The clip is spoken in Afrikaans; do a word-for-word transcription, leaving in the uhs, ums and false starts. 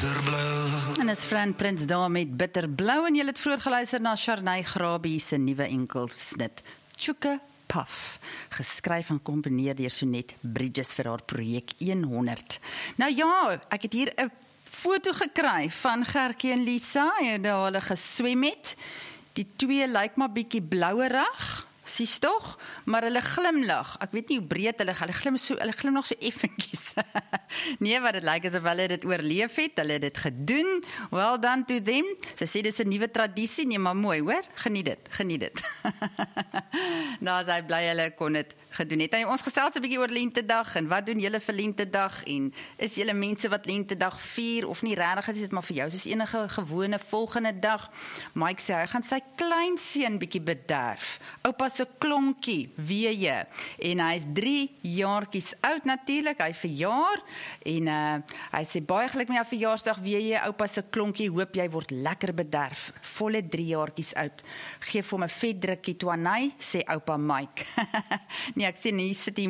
bitterblauw. En is Fran Prins daar met Bitterblauw en jy het vroeër geluister na Sharnay Grabie se nuwe enkelsnit Tjoeke Puff, geskryf en komponeer deur Sonet Bridges vir haar projek honderd. Nou ja, ek het hier 'n foto gekry van Gertjie en Lisa en daar hulle geswem het. Die twee lyk maar bietjie blouerig. Sies tog, maar hulle glimlag. Ek weet nie hoe breed hulle hulle glim so hulle glimlag so effentjies. Nee, wat dit lyk asof hulle dit oorleef het, hulle het dit gedoen. Well done to them. Sy sê dis 'n nuwe tradisie, nee maar mooi, hoor? Geniet dit, geniet dit. Nou as hy bly hulle kon dit gedoen het. En ons gesels 'n bietjie oor Lentedag en wat doen julle vir Lentedag en is julle mense wat Lentedag vier of nie regtig is dit maar vir jou soos enige gewone volgende dag. Mike sê hy gaan sy kleinseun bietjie bederf. Oupa se klonkie, weet jy. En hy is drie jaartjies oud natuurlik, hy verjaar en uh, hy sê baie geluk met jou verjaarsdag, weet jy, oupa se klonkie, hoop jy word lekker bederf. Volle drie jaartjies oud. Geef hom 'n vet drukkie Twanay, sê oupa Mike. Nee, ek sê nie, sit hier